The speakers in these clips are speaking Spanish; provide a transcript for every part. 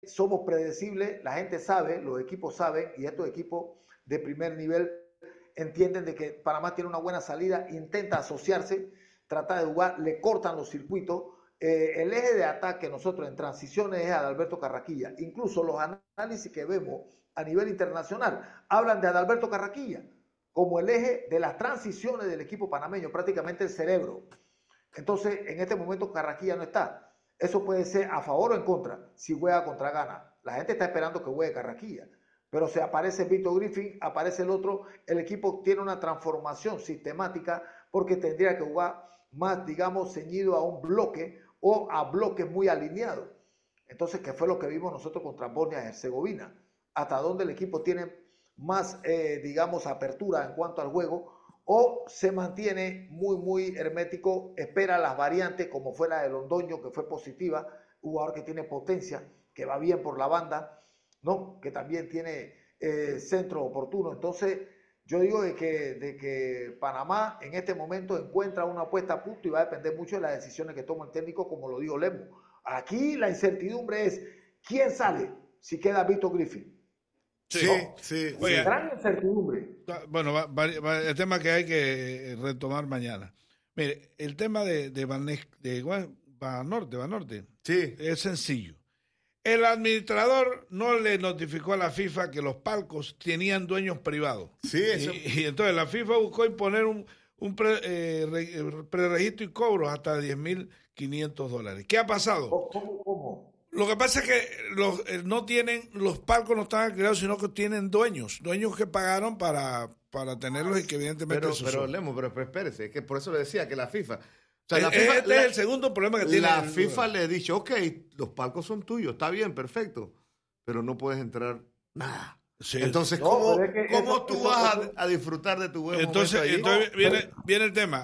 somos predecibles, la gente sabe, los equipos saben, y estos equipos de primer nivel entienden de que Panamá tiene una buena salida, intenta asociarse, trata de jugar, le cortan los circuitos. El eje de ataque nosotros en transiciones es Adalberto Carraquilla. Incluso los análisis que vemos a nivel internacional hablan de Adalberto Carraquilla como el eje de las transiciones del equipo panameño, prácticamente el cerebro. Entonces, en este momento Carraquilla no está. Eso puede ser a favor o en contra, si juega contra Ghana. La gente está esperando que juegue Carraquilla. Pero si aparece Víctor Griffin, aparece el otro, el equipo tiene una transformación sistemática porque tendría que jugar más, digamos, ceñido a un bloque o a bloques muy alineados. Entonces, ¿qué fue lo que vimos nosotros contra Bosnia y Herzegovina? Hasta dónde el equipo tiene más, digamos, apertura en cuanto al juego, o se mantiene muy hermético, espera las variantes, como fue la de Londoño, que fue positiva, jugador que tiene potencia, que va bien por la banda, ¿no? Que también tiene centro oportuno. Entonces, yo digo de que Panamá en este momento encuentra una apuesta a punto y va a depender mucho de las decisiones que toma el técnico, como lo dijo Lemo. Aquí la incertidumbre es quién sale si queda Víctor Griffin. Sí, ¿no? sí. Oye, gran incertidumbre. Bueno, el tema que hay que retomar mañana. Mire, el tema de Banorte, Sí. es sencillo. El administrador no le notificó a la FIFA que los palcos tenían dueños privados. Sí, eso. Y entonces la FIFA buscó imponer un preregistro y cobros hasta $10,500. ¿Qué ha pasado? ¿Cómo? Lo que pasa es que los palcos no están alquilados, sino que tienen dueños que pagaron para tenerlos y que evidentemente Pero Lemo, pero espérese, es que por eso le decía que la FIFA... O sea, este es el segundo problema que tiene. La FIFA le ha dicho, ok, los palcos son tuyos, está bien, perfecto, pero no puedes entrar nada. Sí. Entonces, ¿cómo tú vas a disfrutar de tu buen entonces, momento allí? Viene el tema.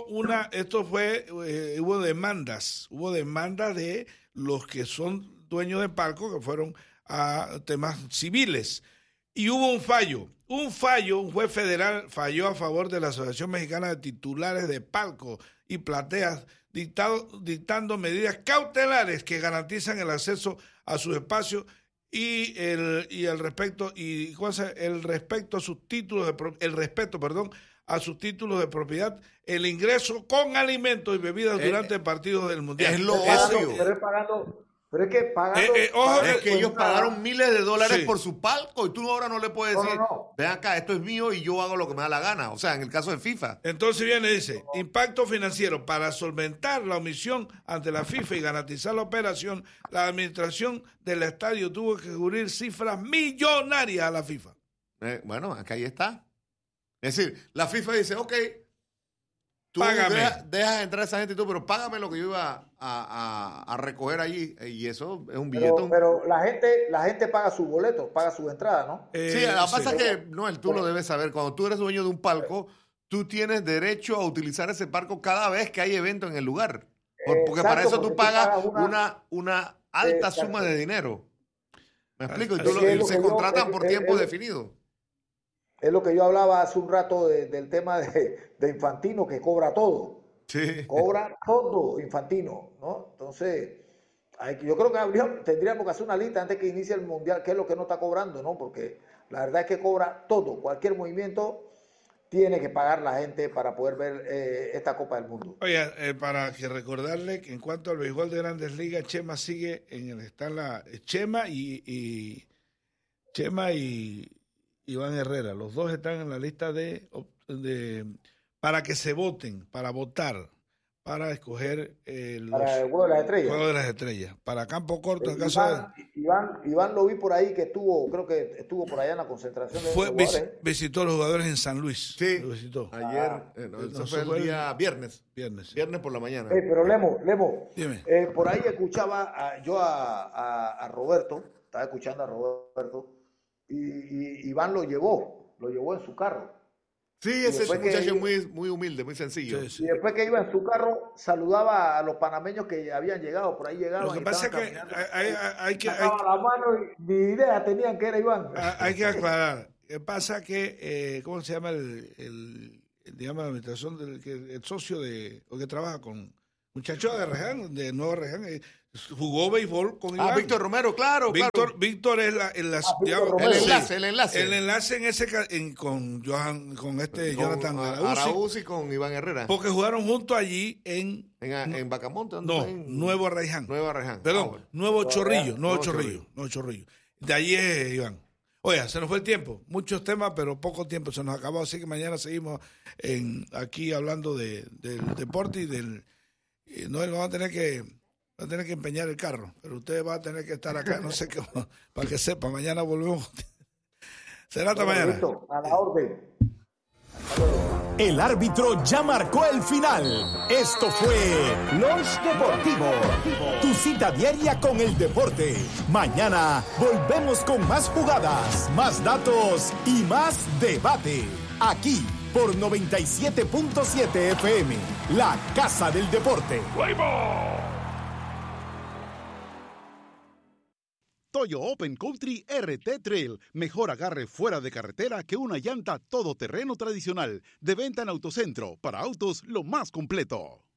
Hubo demandas de los que son dueños de palco, que fueron a temas civiles. Y hubo un juez federal falló a favor de la Asociación Mexicana de Titulares de Palcos y Plateas, dictando medidas cautelares que garantizan el acceso a sus espacios el respeto a sus títulos a sus títulos de propiedad, el ingreso con alimentos y bebidas durante partidos del Mundial. Es lo obvio. Pero es que pagando... es que ellos pagaron miles de dólares por su palco y tú ahora no le puedes decir, ven acá, esto es mío y yo hago lo que me da la gana. O sea, en el caso de FIFA. Entonces viene y dice, impacto financiero. Para solventar la omisión ante la FIFA y garantizar la operación, la administración del estadio tuvo que cubrir cifras millonarias a la FIFA. Bueno, acá ahí está. Es decir, la FIFA dice, ok, tú dejas entrar a esa gente y tú, pero págame lo que yo iba a recoger allí. Y eso es un billetón. Pero la gente paga sus boletos, paga su entrada, ¿no? Sí, lo que pasa es que, Noel, tú lo debes saber. Cuando tú eres dueño de un palco, tú tienes derecho a utilizar ese palco cada vez que hay evento en el lugar. Porque para eso tú pagas una alta suma de dinero. ¿Me explico? Y se contratan por tiempo definido. Es lo que yo hablaba hace un rato del tema de Infantino, que cobra todo. Sí. Cobra todo Infantino, ¿no? Entonces, yo creo que tendríamos que hacer una lista antes que inicie el Mundial, qué es lo que no está cobrando, ¿no? Porque la verdad es que cobra todo. Cualquier movimiento tiene que pagar la gente para poder ver esta Copa del Mundo. Oye, para que recordarle que en cuanto al béisbol de Grandes Ligas, Chema sigue Chema y Iván Herrera, los dos están en la lista para que se voten, para votar, para escoger para el Juego de las Estrellas. Juego de las Estrellas. Para campo corto, en caso Iván lo vi por ahí que creo que estuvo por allá en la concentración de jugadores. Visitó a los jugadores en San Luis. Sí, lo visitó. Ayer, eso fue el día viernes. Viernes por la mañana. Pero Lemo, dime. Por ahí escuchaba yo a Roberto, estaba escuchando a Roberto, y Iván lo llevó en su carro. Sí, ese es un muchacho muy humilde, muy sencillo. Sí. Y después que iba en su carro, saludaba a los panameños que habían llegado, por ahí llegaban. Lo que pasa es que hay que... la mano y ni idea tenían que era Iván. Hay que aclarar. Pasa que, ¿cómo se llama digamos, la administración el socio o que trabaja con muchacho de Reján, de Nuevo Reján, jugó béisbol con Iván. Víctor Romero, claro. Víctor es el enlace en ese con Jonathan Araúz y con Iván Herrera. Porque jugaron juntos allí en Bacamonte. Nuevo Reján. Perdón, bueno. Nuevo Chorrillo. De allí es Iván. Oiga, se nos fue el tiempo. Muchos temas, pero poco tiempo se nos acabó. Así que mañana seguimos aquí hablando del deporte y no vamos a tener que empeñar el carro, pero usted va a tener que estar acá, no sé qué, para que sepa, mañana volvemos. Será hasta mañana. A la orden. El árbitro ya marcó el final. Esto fue Lunch Deportivo, tu cita diaria con el deporte. Mañana volvemos con más jugadas, más datos y más debate. Aquí por 97.7 FM, la Casa del Deporte. Toyo Open Country RT Trail. Mejor agarre fuera de carretera que una llanta todoterreno tradicional. De venta en Autocentro. Para autos, lo más completo.